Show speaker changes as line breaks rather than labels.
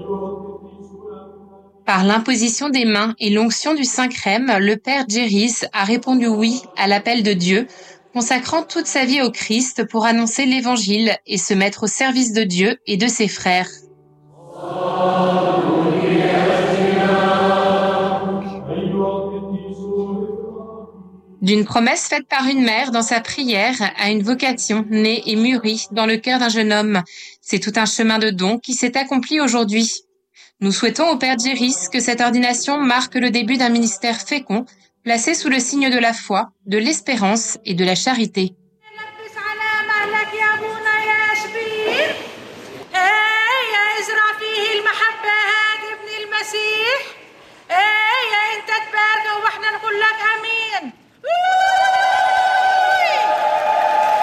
Par l'imposition des mains et l'onction du Saint-Crème, le père Géris a répondu oui à l'appel de Dieu, consacrant toute sa vie au Christ pour annoncer l'Évangile et se mettre au service de Dieu et de ses frères. D'une promesse faite par une mère dans sa prière à une vocation née et mûrie dans le cœur d'un jeune homme, c'est tout un chemin de don qui s'est accompli aujourd'hui. Nous souhaitons au Père Géris que cette ordination marque le début d'un ministère fécond, placé sous le signe de la foi, de l'espérance et de la charité.